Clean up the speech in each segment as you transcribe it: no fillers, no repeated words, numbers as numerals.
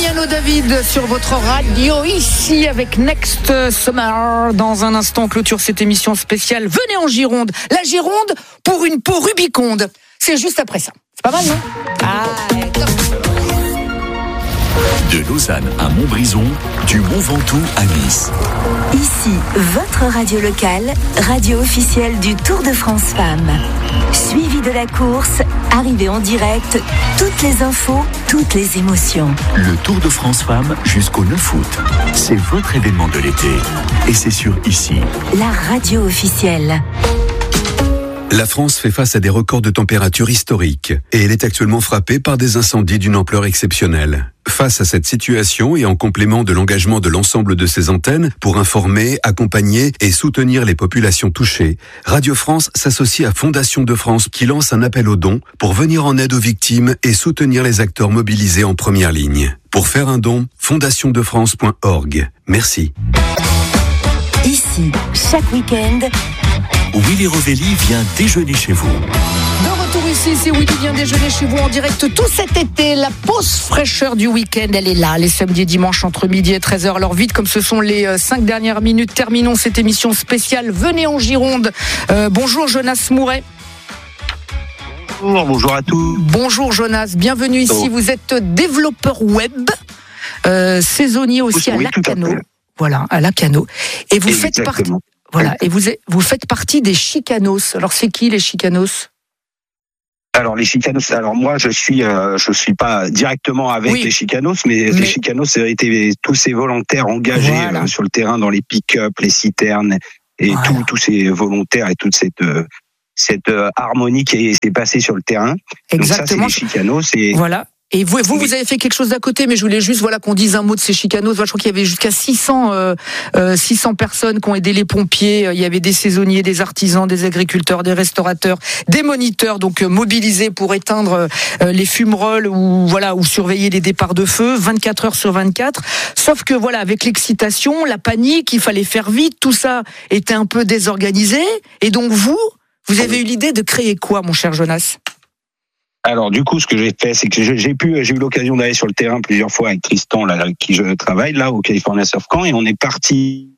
Emiliano David sur votre radio, ici avec Next Summer. Dans un instant, clôture cette émission spéciale. Venez en Gironde. La Gironde pour une peau rubiconde. C'est juste après ça. C'est pas mal, non? De Lausanne à Montbrison, du Mont Ventoux à Nice. Ici, votre radio locale, radio officielle du Tour de France Femmes. Suivi de la course, arrivée en direct, toutes les infos, toutes les émotions. Le Tour de France Femmes jusqu'au 9 août. C'est votre événement de l'été. Et c'est sur ici. La radio officielle. La France fait face à des records de température historiques et elle est actuellement frappée par des incendies d'une ampleur exceptionnelle. Face à cette situation et en complément de l'engagement de l'ensemble de ses antennes pour informer, accompagner et soutenir les populations touchées, Radio France s'associe à Fondation de France qui lance un appel aux dons pour venir en aide aux victimes et soutenir les acteurs mobilisés en première ligne. Pour faire un don, fondationdefrance.org. Merci. Ici, chaque week-end, Willy Rovelli vient déjeuner chez vous. De retour ici, c'est Willy vient déjeuner chez vous en direct tout cet été. La pause fraîcheur du week-end, elle est là, les samedis et dimanches entre midi et 13h. Alors vite, comme ce sont les 5 dernières minutes, terminons cette émission spéciale. Venez en Gironde. Bonjour Jonas Mouret. Bonjour à tous. Bonjour Jonas, bienvenue ici. Vous êtes développeur web, saisonnier aussi à Lacanau. Voilà, à Lacanau. Et vous faites partie. Voilà, et vous faites partie des Chicanos. Alors c'est qui les Chicanos ? Alors les Chicanos, alors moi je suis pas directement avec les Chicanos, mais les Chicanos ça a été tous ces volontaires engagés sur le terrain dans les pick-up, les citernes et tous ces volontaires et toute cette harmonie qui s'est passée sur le terrain. Exactement. Donc ça c'est les Chicanos et voilà. Et vous avez fait quelque chose d'à côté, mais je voulais juste qu'on dise un mot de ces Chicanos. Je crois qu'il y avait jusqu'à 600 personnes qui ont aidé les pompiers. Il y avait des saisonniers, des artisans, des agriculteurs, des restaurateurs, des moniteurs, donc mobilisés pour éteindre les fumerolles ou surveiller les départs de feu 24 heures sur 24. Sauf que avec l'excitation, la panique, il fallait faire vite, tout ça était un peu désorganisé. Et donc vous avez eu l'idée de créer quoi, mon cher Jonas ? Alors du coup, ce que j'ai fait, c'est que j'ai eu l'occasion d'aller sur le terrain plusieurs fois avec Tristan, là, avec qui je travaille, là, au California Surf Camp, et on est parti.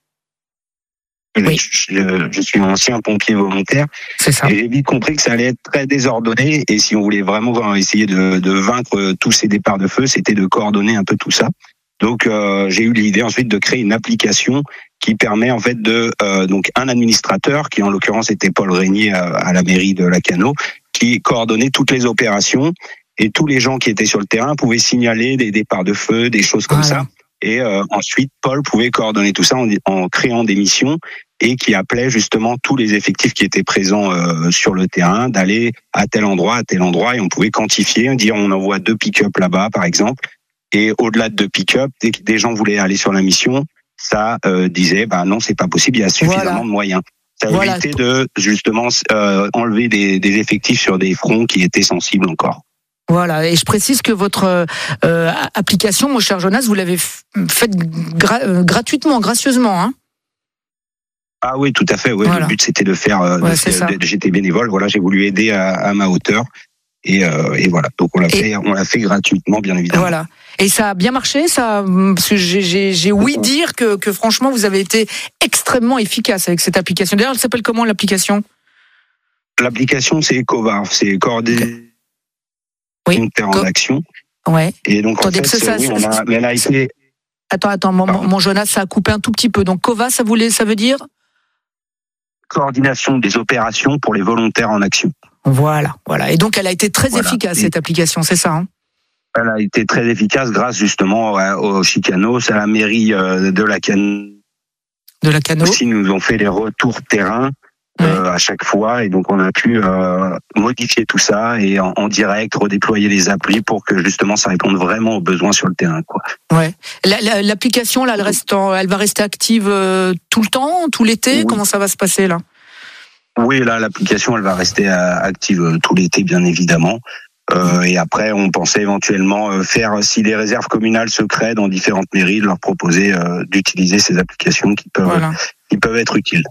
Oui. Je suis un ancien pompier volontaire. C'est ça. Et j'ai vite compris que ça allait être très désordonné, et si on voulait vraiment essayer de vaincre tous ces départs de feu, c'était de coordonner un peu tout ça. Donc j'ai eu l'idée ensuite de créer une application qui permet en fait donc un administrateur, qui en l'occurrence était Paul Régnier à la mairie de Lacanau, qui coordonnait toutes les opérations, et tous les gens qui étaient sur le terrain pouvaient signaler des départs de feu, des choses comme ça. Et ensuite, Paul pouvait coordonner tout ça en créant des missions, et qui appelait justement tous les effectifs qui étaient présents sur le terrain d'aller à tel endroit, et on pouvait quantifier, dire on envoie 2 pick-up là-bas par exemple, et au-delà de 2 pick-up, dès que des gens voulaient aller sur la mission, ça disait non, c'est pas possible, il y a suffisamment de moyens. Ça évitait de justement enlever des effectifs sur des fronts qui étaient sensibles encore. Voilà, et je précise que votre application, mon cher Jonas, vous l'avez faite gratuitement, gracieusement, hein ? Ah oui, tout à fait. Oui, le but c'était de faire. J'étais bénévole. Voilà, j'ai voulu aider à ma hauteur, et voilà. Donc on l'a fait gratuitement, bien évidemment. Voilà. Et ça a bien marché, ça, parce que j'ai ouï dire que franchement vous avez été extrêmement efficace avec cette application. D'ailleurs, elle s'appelle comment l'application ? L'application c'est Ecova, c'est coordonné en action. Ouais. Et donc en fait, mais elle a été. Attends, mon Jonas, ça a coupé un tout petit peu. Donc Cova, ça veut dire coordination des opérations pour les volontaires en action. Voilà. Et donc elle a été très efficace cette application, c'est ça, hein ? Elle a été très efficace grâce justement aux Chicanos, à la mairie de Lacanau. Aussi, nous ont fait les retours terrain à chaque fois, et donc on a pu modifier tout ça et en direct redéployer les applis pour que justement ça réponde vraiment aux besoins sur le terrain, quoi. Ouais. L'application là, elle va rester active tout le temps, tout l'été. Oui. Comment ça va se passer là ? Oui, là l'application elle va rester active tout l'été, bien évidemment. Et après, on pensait éventuellement faire, si les réserves communales se créent dans différentes mairies, de leur proposer d'utiliser ces applications qui peuvent être utiles.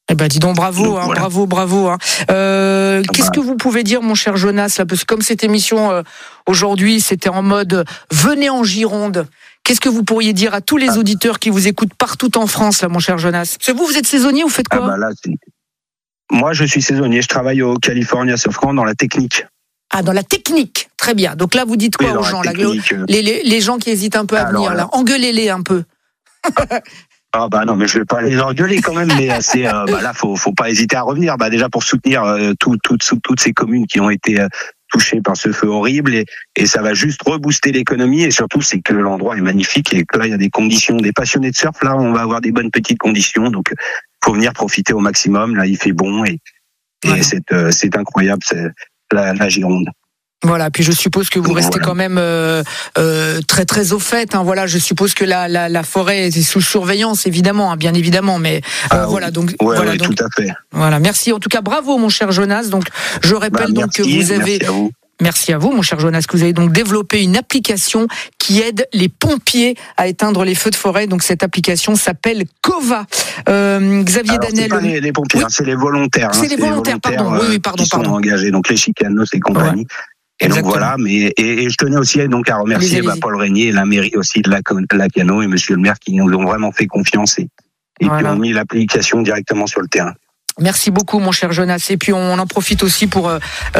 Eh ben, dis donc, bravo, donc, voilà. bravo. Qu'est-ce que vous pouvez dire, mon cher Jonas, là, parce que comme cette émission aujourd'hui, c'était en mode venez en Gironde. Qu'est-ce que vous pourriez dire à tous les auditeurs qui vous écoutent partout en France, là, mon cher Jonas? Parce que vous êtes saisonnier, vous faites quoi? Moi, je suis saisonnier. Je travaille au California Surfcamp dans la technique. Ah, dans la technique. Très bien. Donc là, vous dites quoi aux gens, là, les gens qui hésitent un peu à venir, là, engueulez-les un peu. Non, mais je vais pas les engueuler quand même, mais là, faut pas hésiter à revenir. Déjà pour soutenir toutes ces communes qui ont été touchées par ce feu horrible, et ça va juste rebooster l'économie, et surtout c'est que l'endroit est magnifique et que là il y a des conditions, des passionnés de surf, là on va avoir des bonnes petites conditions, donc faut venir profiter au maximum. Là il fait bon et c'est incroyable, c'est la Gironde. Voilà, puis je suppose que vous restez quand même très très au fait. Voilà, je suppose que la forêt est sous surveillance, évidemment, bien évidemment, mais voilà. Donc voilà, donc, tout à fait. Voilà, merci. En tout cas, bravo, mon cher Jonas. Donc, je rappelle que vous avez. Merci à vous, mon cher Jonas, que vous avez donc développé une application qui aide les pompiers à éteindre les feux de forêt. Donc cette application s'appelle Cova. Xavier Danel. C'est pas les pompiers, c'est les volontaires. C'est les volontaires, pardon. Qui sont engagés, donc les chicanos et compagnie. Et donc voilà, et je tenais aussi donc à remercier Paul Régnier et la mairie aussi de Lacano et Monsieur le maire qui nous ont vraiment fait confiance et qui ont mis l'application directement sur le terrain. Merci beaucoup, mon cher Jonas. Et puis on en profite aussi pour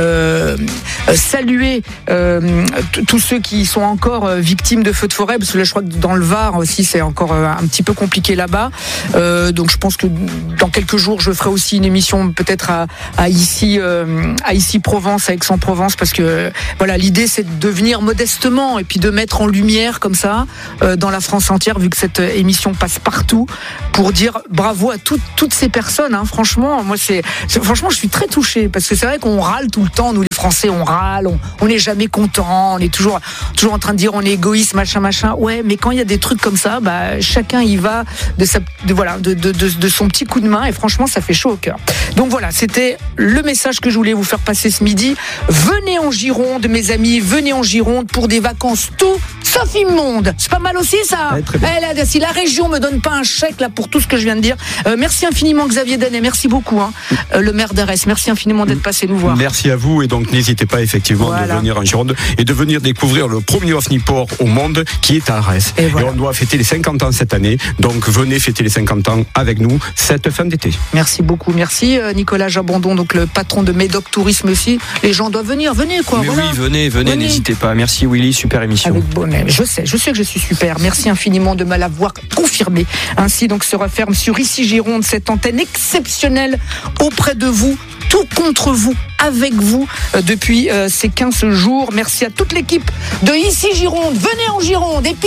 saluer tous ceux qui sont encore victimes de feux de forêt, parce que là, je crois que dans le Var aussi, c'est encore un petit peu compliqué là-bas. Donc je pense que dans quelques jours, je ferai aussi une émission peut-être à Issy Provence, à Aix-en-Provence, parce que voilà, l'idée c'est de venir modestement et puis de mettre en lumière comme ça dans la France entière, vu que cette émission passe partout, pour dire bravo à toutes ces personnes. Franchement. Moi, franchement, je suis très touchée parce que c'est vrai qu'on râle tout le temps. Nous, les Français, on râle, on n'est jamais content, on est toujours en train de dire on est égoïste, machin. Ouais, mais quand il y a des trucs comme ça, chacun y va de son petit coup de main et franchement, ça fait chaud au cœur. Donc voilà, c'était le message que je voulais vous faire passer ce midi. Venez en Gironde, mes amis, venez en Gironde pour des vacances tout sauf immonde. C'est pas mal aussi, ça. Ouais, si la région me donne pas un chèque là pour tout ce que je viens de dire. Merci infiniment, Xavier Danet. Merci beaucoup, le maire d'Arès. Merci infiniment d'être passé nous voir. Merci à vous, et donc n'hésitez pas effectivement de venir en Gironde et de venir découvrir le premier OVNIPort au monde qui est à Arès. Et on doit fêter les 50 ans cette année, donc venez fêter les 50 ans avec nous cette fin d'été. Merci beaucoup, merci Nicolas Jabondon, donc le patron de Médoc Tourisme aussi. Les gens doivent venez quoi. Mais oui, venez, n'hésitez pas. Merci Willy, super émission. Avec bonheur. Je sais que je suis super. Merci infiniment de me l'avoir confirmé. Ainsi donc se referme sur Issy Gironde cette antenne exceptionnelle auprès de vous, tout contre vous, avec vous depuis ces 15 jours. Merci à toute l'équipe de Issy Gironde. Venez en Gironde et puis